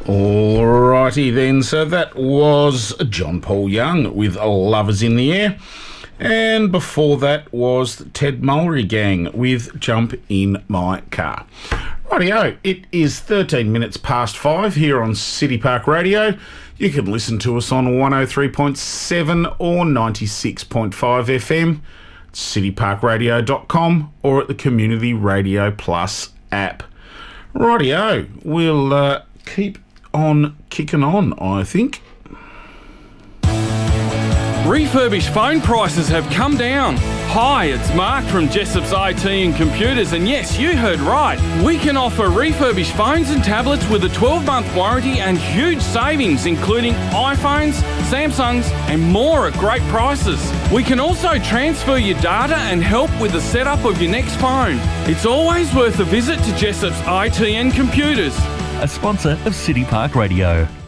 Alrighty then, so that was John Paul Young with Lovers in the Air. And before that was Ted Mulry Gang with Jump in My Car. Rightio, it is 13 minutes past 5 here on City Park Radio. You can listen to us on 103.7 or 96.5 FM, cityparkradio.com, or at the Community Radio Plus app. Rightio, we'll keep on kicking on, I think. Refurbished phone prices have come down. Hi, it's Mark from Jessop's IT and Computers, and yes, you heard right. We can offer refurbished phones and tablets with a 12-month warranty and huge savings, including iPhones, Samsungs, and more at great prices. We can also transfer your data and help with the setup of your next phone. It's always worth a visit to Jessop's IT and Computers, a sponsor of City Park Radio.